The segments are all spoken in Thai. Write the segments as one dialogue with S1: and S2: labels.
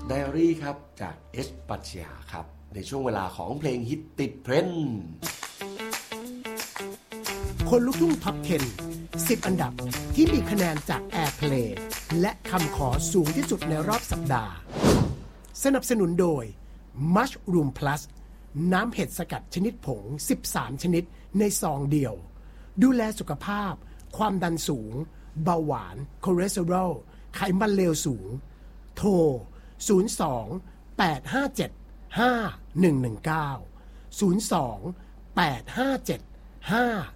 S1: Diary ครับจากเอสปัชญาครับในช่วงเวลาของเพลงฮิตติดเทรนด์
S2: คนลุกทุ่งท็อป 10 10 อันดับที่มีคะแนนจาก Airplay และคำขอสูงที่สุดในรอบสัปดาห์สนับสนุนโดย Mushroom Plus น้ำเห็ดสกัดชนิดผง13ชนิดในซองเดียวดูแลสุขภาพความดันสูงเบาหวานคอเลสเตอรอลไขมันเลวสูงโทร02 857 5119 02 857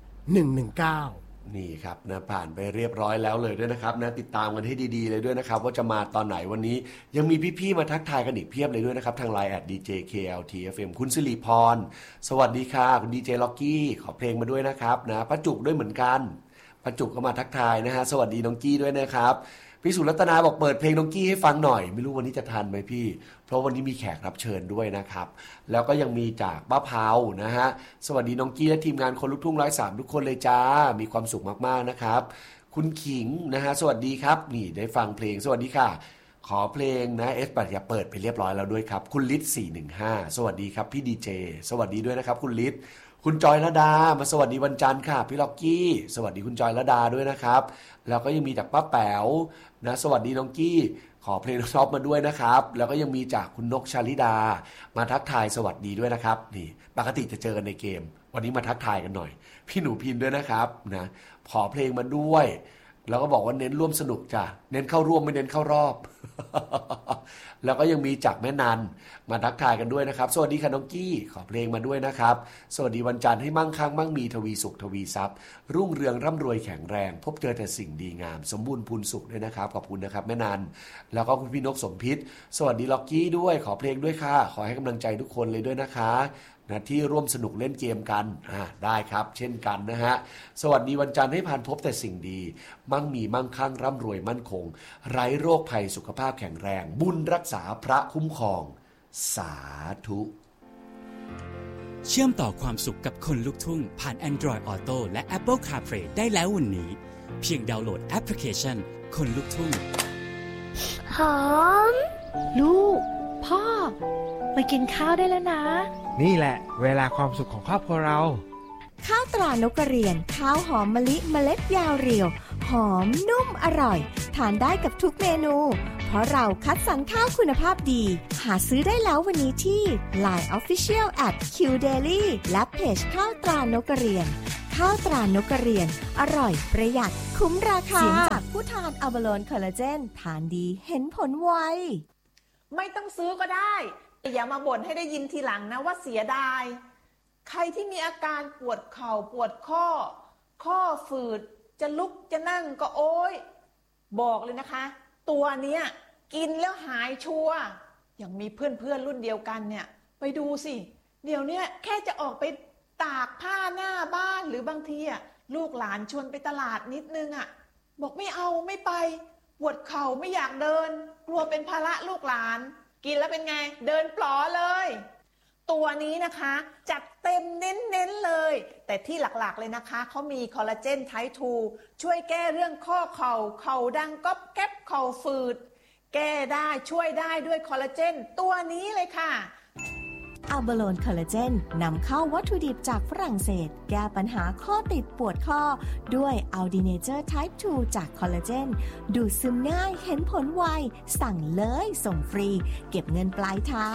S2: 5119
S1: นี่ครับนะผ่านไปเรียบร้อยแล้วเลยด้วยนะครับนะติดตามกันให้ดีๆเลยด้วยนะครับว่าจะมาตอนไหนวันนี้ยังมีพี่ๆมาทักทายกันอีกเพียบเลยด้วยนะครับทาง LINE @DJKLTFM คุณสิริพรสวัสดีค่ะคุณดีเจล็อกกี้ขอเพลงมาด้วยนะครับนะป้าจุกด้วยเหมือนกันป้าจุกก็มาทักทายนะฮะสวัสดีน้องกี้ด้วยนะครับพี่สุรัตนาบอกเปิดเพลงน้องกี้ให้ฟังหน่อยไม่รู้วันนี้จะทันไหมพี่เพราะวันนี้มีแขกรับเชิญด้วยนะครับแล้วก็ยังมีจากป้าเผานะฮะสวัสดีน้องกี้และทีมงานคนลุกทุ่ง103ทุกคนเลยจ้ามีความสุขมากๆนะครับคุณขิงนะฮะสวัสดีครับนี่ได้ฟังเพลงสวัสดีค่ะขอเพลงนะเอสปัตอย่าเปิดไปเรียบร้อยแล้วด้วยครับคุณฤทธิ์415สวัสดีครับพี่ดีเจสวัสดีด้วยนะครับคุณฤทธิ์คุณจอยระดามาสวัสดีวันจันทร์ค่ะพี่ล็อกกี้สวัสดีคุณจอยระดาด้วยนะครับแล้วก็ยังมีจากป้าแป๋วนะสวัสดีน้องกี้ขอเพลงชอบมาด้วยนะครับแล้วก็ยังมีจากคุณนกชาลิดามาทักทายสวัสดีด้วยนะครับนี่ปกติจะเจอกันในเกมวันนี้มาทักทายกันหน่อยพี่หนูพินด้วยนะครับนะขอเพลงมาด้วยแล้วก็บอกว่าเน้นร่วมสนุกจ้ะเน้นเข้าร่วมไม่เน้นเข้ารอบ แล้วก็ยังมีจากแม่นันมาทักทายกันด้วยนะครับสวัสดีค่ะน้องกี้ขอเพลงมาด้วยนะครับสวัสดีวันจันทร์ให้มั่งคั่งมั่งมีทวีสุขทวีทรัพย์รุ่งเรืองร่ำรวยแข็งแรงพบเจอแต่สิ่งดีงามสมบูรณ์พูนสุขด้วยนะครับขอบคุณนะครับแม่นันแล้วก็คุณพี่นกสมพิษสวัสดีล็อกกี้ด้วยขอเพลงด้วยค่ะขอให้กำลังใจทุกคนเลยด้วยนะคะนะที่ร่วมสนุกเล่นเกมกันได้ครับเช่นกันนะฮะสวัสดีวันจันทร์ให้ผ่านพบแต่สิ่งดีมั่งมีมั่งคั่งร่ำรวยมั่นคงไร้โรคภัยสุขภาพแข็งแรงบุญรักษาพระคุ้มครองสาธุ
S3: เชื่อมต่อความสุขกับคนลุกทุ่งผ่าน Android Auto และ Apple CarPlay ได้แล้ววันนี้เพียงดาวน์โหลดแอปพลิเคชันคนลุกทุ่ง
S4: หอมลูกพ่อมากินข้าวได้แล้วนะ
S5: นี่แหละเวลาความสุขของครอบครัวเรา
S4: ข้าวตรานกกระเรียนข้าวหอมมะลิเมล็ดยาวเรียวหอมนุ่มอร่อยทานได้กับทุกเมนูเพราะเราคัดสรรข้าวคุณภาพดีหาซื้อได้แล้ววันนี้ที่ LINE Official @QDaily และเพจข้าวตรานกกระเรียนข้าวตรานกกระเรียนอร่อยประหยัดคุ้มราคาเสียงจากผู้ทานอัลบาโลนคอลลาเจนทานดีเห็นผลไว
S6: ไม่ต้องซื้อก็ได้แต่อย่ามาบ่นให้ได้ยินทีหลังนะว่าเสียดายใครที่มีอาการปวดเข่าปวดข้อฝืดจะลุกจะนั่งก็โอ๊ยบอกเลยนะคะตัวเนี้ยกินแล้วหายชัวร์อย่างมีเพื่อนรุ่นเดียวกันเนี่ยไปดูสิเดี๋ยวนี้แค่จะออกไปตากผ้าหน้าบ้านหรือบางทีลูกหลานชวนไปตลาดนิดนึงบอกไม่เอาไม่ไปปวดเข่าไม่อยากเดินกลัวเป็นภาระลูกหลานกินแล้วเป็นไงเดินปลอเลยตัวนี้นะคะจัดเต็มเน้นเลยแต่ที่หลักๆเลยนะคะเขามีคอลลาเจนไทป์2ช่วยแก้เรื่องข้อเข่าดังก๊อบแก๊บเข่าฝืดแก้ได้ช่วยได้ด้วยคอลลาเจนตัวนี้เลยค่ะ
S4: อัลบาโลนคอลลาเจนนำเข้าวัตถุดิบจากฝรั่งเศสแก้ปัญหาข้อติดปวดข้อด้วยอัลดีเนเจอร์ไทป์2จากคอลลาเจนดูดซึมง่ายเห็นผลไวสั่งเลยส่งฟรีเก็บเงินปลายทาง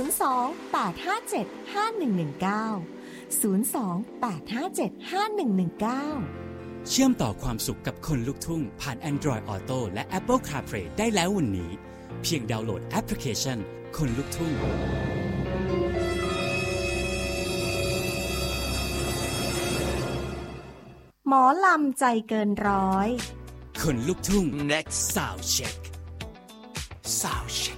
S4: 02-857-5119
S3: เชื่อมต่อความสุขกับคนลุกทุ่งผ่าน Android Auto และ Apple CarPlay ได้แล้ววันนี้เพียงดาวน์โหลดแอปพลิเคชันคนลุกทุ่ง
S4: หมอลำใจเกินร้อย
S3: คนลุกทุ่ง Next Sound Check Sound Check